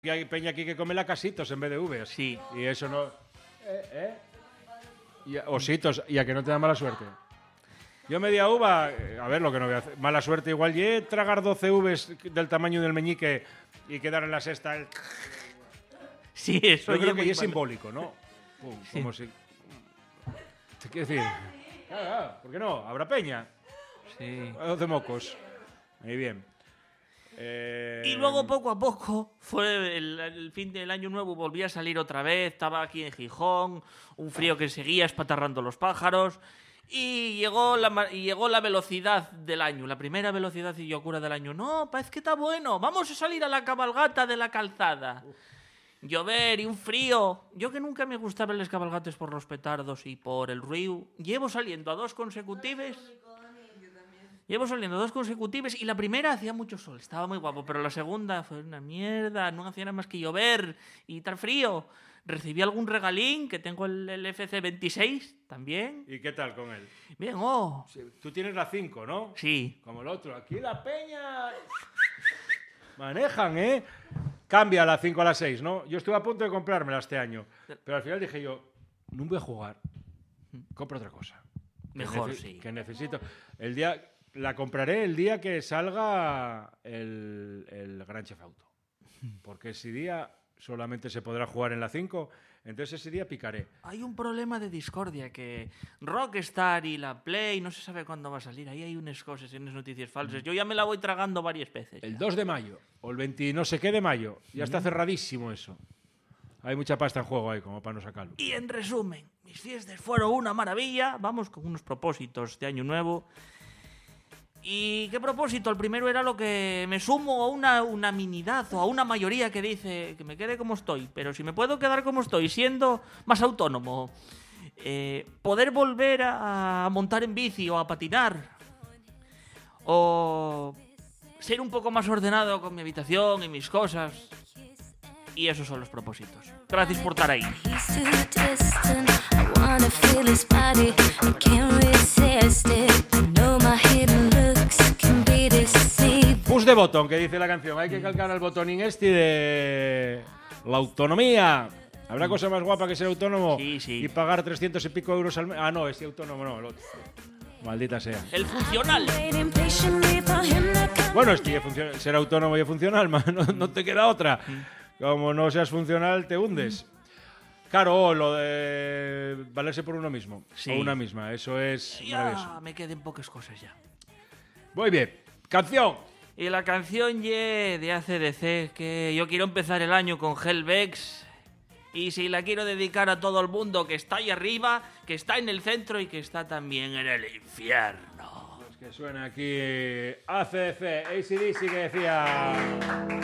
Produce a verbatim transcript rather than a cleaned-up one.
Y hay peña aquí que come lacasitos en vez de uvas. Sí. Y eso no... ¿Eh? ¿Eh? Y, ositos, y a que no te da mala suerte. Yo media uva, a ver lo que no voy a hacer. Mala suerte igual, y tragar doce uvas del tamaño del meñique y quedar en la sexta. El... Sí, eso yo creo que muy es mal. simbólico, ¿no? Pum, Sí. Como si... Te quiero decir... Ah, ah, ¿por qué no? ¿Habrá peña? Sí. A doce mocos. Muy bien. Eh... Y luego poco a poco, fue el, el fin del año nuevo, volví a salir otra vez, estaba aquí en Gijón, un frío que seguía espatarrando los pájaros, y llegó la, ma- y llegó la velocidad del año, la primera velocidad y locura del año. No, parece que está bueno, vamos a salir a la cabalgata de la calzada. Llover y un frío. Yo que nunca me gustaban las cabalgates por los petardos y por el río, llevo saliendo a dos consecutivas. Llevo saliendo dos consecutivas y la primera hacía mucho sol, estaba muy guapo, pero la segunda fue una mierda, no hacía nada más que llover y tal frío. Recibí algún regalín, que tengo el, el F C veintiséis también. ¿Y qué tal con él? Bien, oh. Sí, tú tienes la cinco, ¿no? Sí. Como el otro. Aquí la peña... Manejan, ¿eh? Cambia la cinco a la seis, ¿no? Yo estuve a punto de comprármela este año. Pero al final dije yo, no voy a jugar. Compro otra cosa. Mejor, que sí. Que necesito. El día... La compraré el día que salga el, el Gran Theft Auto. Porque ese día solamente se podrá jugar en la cinco, entonces ese día picaré. Hay un problema de discordia, que Rockstar y la Play no se sabe cuándo va a salir. Ahí hay unas cosas y unas noticias falsas. Yo ya me la voy tragando varias veces. El ya. dos de mayo, o el veinte no sé qué de mayo. Ya está cerradísimo eso. Hay mucha pasta en juego ahí, como para no sacarlo. Y en resumen, mis fiestas fueron una maravilla. Vamos con unos propósitos de año nuevo. ¿Y qué propósito? El primero era lo que me sumo a una unanimidad o a una mayoría que dice que me quede como estoy, pero si me puedo quedar como estoy, siendo más autónomo, eh, poder volver a, a montar en bici o a patinar, o ser un poco más ordenado con mi habitación y mis cosas. Y esos son los propósitos. Gracias por estar ahí. Push de botón, que dice la canción. Hay que calcar al botonín este de la autonomía. ¿Habrá cosa más guapa que ser autónomo Sí, sí. y pagar trescientos y pico euros al mes? Ah, no, ese autónomo no, el otro. Maldita sea. El funcional. Bueno, es que ya funciona- ser autónomo y funcional, man, no, no te queda otra. Como no seas funcional, te hundes. Claro, lo de valerse por uno mismo. Sí. O una misma, eso es maravilloso. Ya me queden pocas cosas ya. Muy bien. Canción. Y la canción ye de A C D C, que yo quiero empezar el año con Hellvex. Y si la quiero dedicar a todo el mundo que está ahí arriba, que está en el centro y que está también en el infierno. Pues que suena aquí A C D C, A C D C que decía...